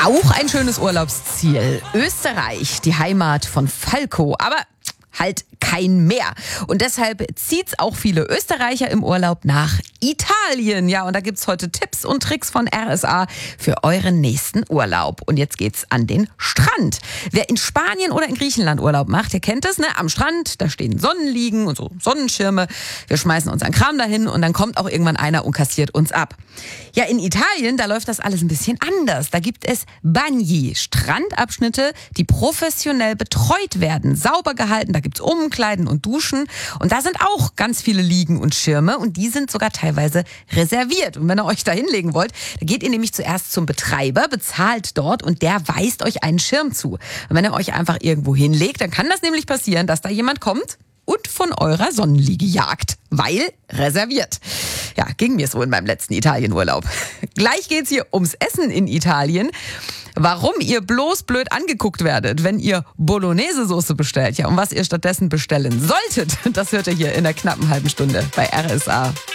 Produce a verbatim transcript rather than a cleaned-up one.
Auch ein schönes Urlaubsziel. Österreich, die Heimat von Falco. Aber halt kein Meer. Und deshalb zieht's auch viele Österreicher im Urlaub nach Italien. Ja, und da gibt's heute Tipps und Tricks von R S A für euren nächsten Urlaub. Und jetzt geht's an den Strand. Wer in Spanien oder in Griechenland Urlaub macht, der kennt es, ne? Am Strand, da stehen Sonnenliegen und so Sonnenschirme. Wir schmeißen unseren Kram dahin und dann kommt auch irgendwann einer und kassiert uns ab. Ja, in Italien, da läuft das alles ein bisschen anders. Da gibt es Bagni, Strandabschnitte, die professionell betreut werden, sauber gehalten. Da gibt's Umkleiden und Duschen. Und da sind auch ganz viele Liegen und Schirme. Und die sind sogar teilweise reserviert. Und wenn ihr euch da hinlegen wollt, dann geht ihr nämlich zuerst zum Betreiber, bezahlt dort und der weist euch einen Schirm zu. Und wenn ihr euch einfach irgendwo hinlegt, dann kann das nämlich passieren, dass da jemand kommt und von eurer Sonnenliege jagt. Weil reserviert. Ja, ging mir so in meinem letzten Italienurlaub. Gleich geht's hier ums Essen in Italien. Warum ihr bloß blöd angeguckt werdet, wenn ihr Bolognese-Soße bestellt. Ja, und was ihr stattdessen bestellen solltet, das hört ihr hier in der knappen halben Stunde bei R S A.